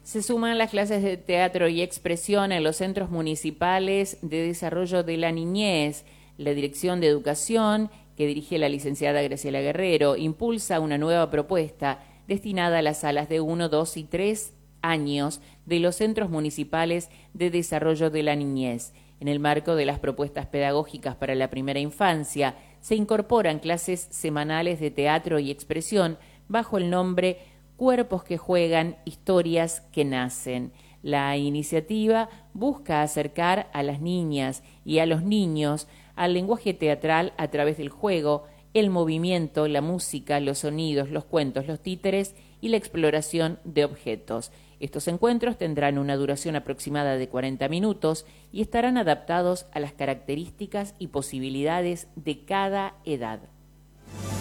Se suman las clases de teatro y expresión en los centros municipales de desarrollo de la niñez. La Dirección de Educación, que dirige la licenciada Graciela Guerrero, impulsa una nueva propuesta destinada a las salas de 1, 2 y 3 años de los centros municipales de desarrollo de la niñez. En el marco de las propuestas pedagógicas para la primera infancia, se incorporan clases semanales de teatro y expresión bajo el nombre Cuerpos que juegan, historias que nacen. La iniciativa busca acercar a las niñas y a los niños al lenguaje teatral a través del juego, el movimiento, la música, los sonidos, los cuentos, los títeres y la exploración de objetos. Estos encuentros tendrán una duración aproximada de 40 minutos y estarán adaptados a las características y posibilidades de cada edad.